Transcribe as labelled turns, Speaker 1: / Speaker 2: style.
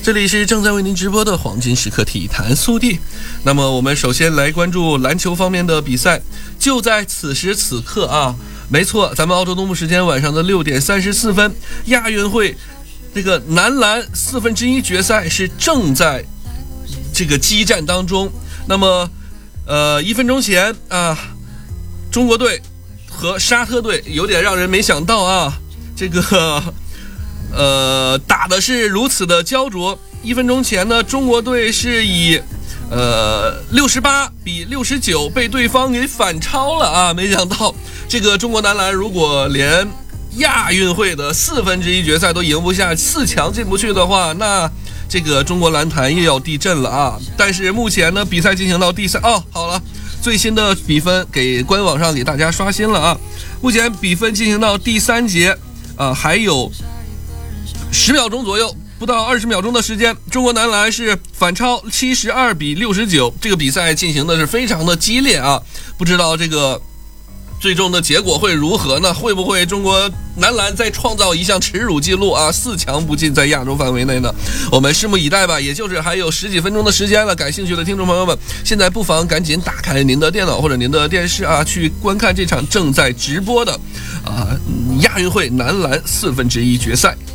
Speaker 1: 这里是正在为您直播的黄金时刻体坛速递。那么我们首先来关注篮球方面的比赛，就在此时此刻啊，没错，咱们澳洲东部时间晚上的6点34分，亚运会这个男篮1/4决赛是正在这个激战当中。那么1分钟前啊，中国队和沙特队有点让人没想到啊，这个打的是如此的焦灼。1分钟前呢，中国队是以68比69被对方给反超了啊！没想到这个中国男篮如果连亚运会的1/4决赛都赢不下，4强进不去的话，那这个中国篮坛又要地震了啊！但是目前呢，比赛进行到第3好了，最新的比分给官网上给大家刷新了啊！目前比分进行到第3节还有10秒钟左右，不到20秒钟的时间，中国男篮是反超72比69，这个比赛进行的是非常的激烈啊！不知道这个最终的结果会如何呢？会不会中国男篮再创造一项耻辱记录啊？4强不进在亚洲范围内呢？我们拭目以待吧。也就是还有10几分钟的时间了，感兴趣的听众朋友们，现在不妨赶紧打开您的电脑或者您的电视啊，去观看这场正在直播的亚运会男篮1/4决赛。